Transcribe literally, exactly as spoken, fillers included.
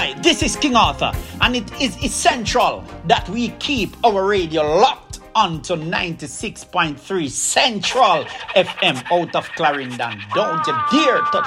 Hi, this is King Arthur, and it is essential that we keep our radio locked onto ninety-six point three Central F M out of Clarendon. Don't you dare touch